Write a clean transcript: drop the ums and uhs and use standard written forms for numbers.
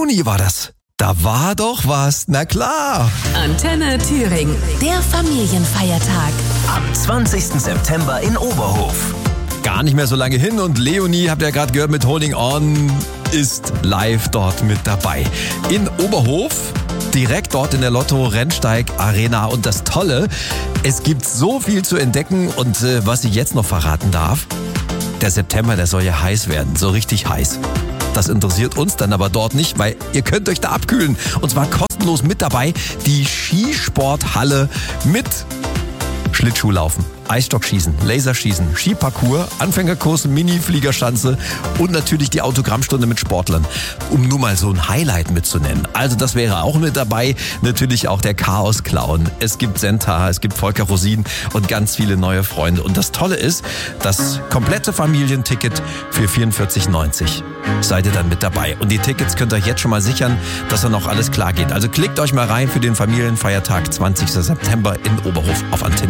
Juni war das. Da war doch was, na klar. Antenne Thüringen, der Familienfeiertag. Am 20. September in Oberhof. Gar nicht mehr so lange hin und Leonie, habt ihr ja gerade gehört, mit Holding On ist live dort mit dabei. In Oberhof, direkt dort in der Lotto-Rennsteig Arena. Und das Tolle, es gibt so viel zu entdecken und was ich jetzt noch verraten darf, der September, der soll ja heiß werden, so richtig heiß. Das interessiert uns dann aber dort nicht, weil ihr könnt euch da abkühlen. Und zwar kostenlos mit dabei die Skisporthalle mit Schlittschuhlaufen, Eisstockschießen, Laserschießen, Skiparcours, Anfängerkurs, Mini-Fliegerschanze und natürlich die Autogrammstunde mit Sportlern, um nur mal so ein Highlight mitzunennen. Also das wäre auch mit dabei. Natürlich auch der Chaos-Clown. Es gibt Senta, es gibt Volker Rosin und ganz viele neue Freunde. Und das Tolle ist, das komplette Familienticket für 44,90 seid ihr dann mit dabei. Und die Tickets könnt ihr euch jetzt schon mal sichern, dass dann auch alles klar geht. Also klickt euch mal rein für den Familienfeiertag 20. September in Oberhof auf Antenne.